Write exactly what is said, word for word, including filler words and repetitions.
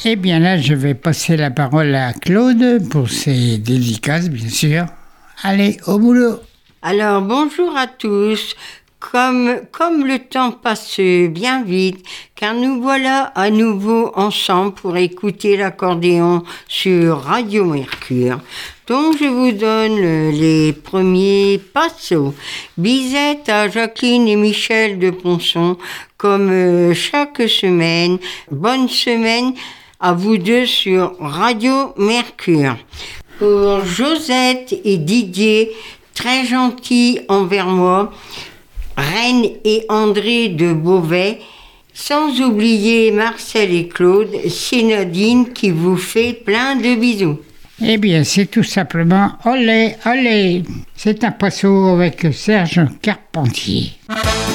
Eh bien là, je vais passer la parole à Claude pour ses dédicaces, bien sûr. Allez, au boulot. Alors, bonjour à tous. Comme, comme le temps passe bien vite, car nous voilà à nouveau ensemble pour écouter l'accordéon sur Radio Mercure. Donc, je vous donne les premiers passos. Bisette à Jacqueline et Michel de Ponson, comme chaque semaine. Bonne semaine à vous deux sur Radio Mercure. Pour Josette et Didier, très gentils envers moi, Reine et André de Beauvais, sans oublier Marcel et Claude, c'est Nadine qui vous fait plein de bisous. Eh bien, c'est tout simplement olé, olé. C'est un passo avec Serge Carpentier.